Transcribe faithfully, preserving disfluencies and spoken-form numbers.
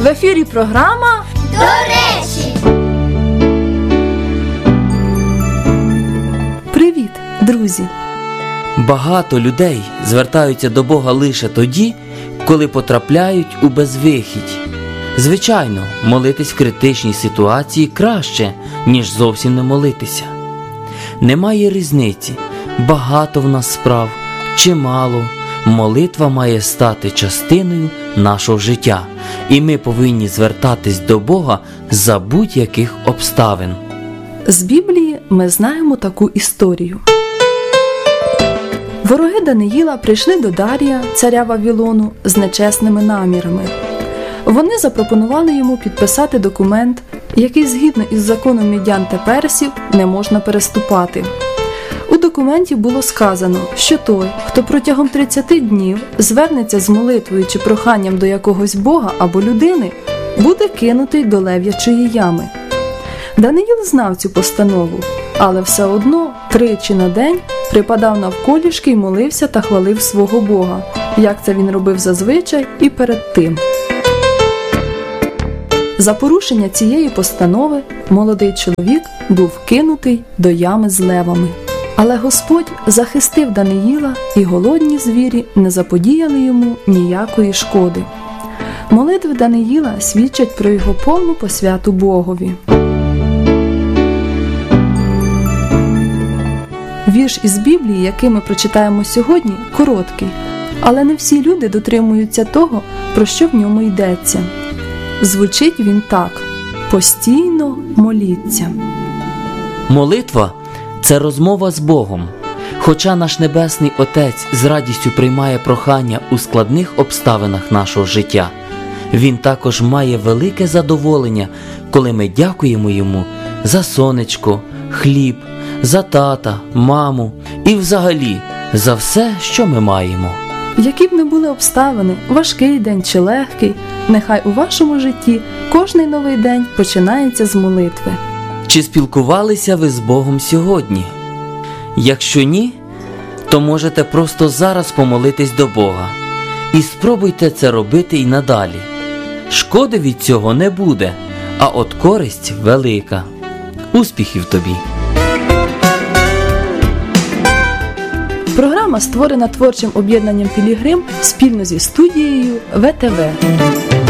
В ефірі програма «До речі». Привіт, друзі! Багато людей звертаються до Бога лише тоді, коли потрапляють у безвихідь. Звичайно, молитись в критичній ситуації краще, ніж зовсім не молитися. Немає різниці, багато в нас справ чи мало. Молитва має стати частиною нашого життя, і ми повинні звертатись до Бога за будь-яких обставин. З Біблії ми знаємо таку історію. Вороги Даниїла прийшли до Дарія, царя Вавилону, з нечесними намірами. Вони запропонували йому підписати документ, який згідно із законом мідян та персів не можна переступати. У документі було сказано, що той, хто протягом тридцяти днів звернеться з молитвою чи проханням до якогось бога або людини, буде кинутий до лев'ячої ями. Даниїл знав цю постанову, але все одно тричі на день припадав навколішки й молився та хвалив свого Бога, як це він робив зазвичай і перед тим. За порушення цієї постанови молодий чоловік був кинутий до ями з левами. Але Господь захистив Даниїла, і голодні звірі не заподіяли йому ніякої шкоди. Молитви Даниїла свідчать про його повну посвяту Богові. Вірш із Біблії, який ми прочитаємо сьогодні, короткий, але не всі люди дотримуються того, про що в ньому йдеться. Звучить він так: «Постійно моліться». Молитва – це розмова з Богом. Хоча наш Небесний Отець з радістю приймає прохання у складних обставинах нашого життя, Він також має велике задоволення, коли ми дякуємо Йому за сонечко, хліб, за тата, маму і взагалі за все, що ми маємо. Які б не були обставини, важкий день чи легкий, нехай у вашому житті кожний новий день починається з молитви. Чи спілкувалися ви з Богом сьогодні? Якщо ні, то можете просто зараз помолитись до Бога. І спробуйте це робити і надалі. Шкоди від цього не буде, а от користь велика. Успіхів тобі! Програма створена творчим об'єднанням «Пілігрим» спільно зі студією ВТВ.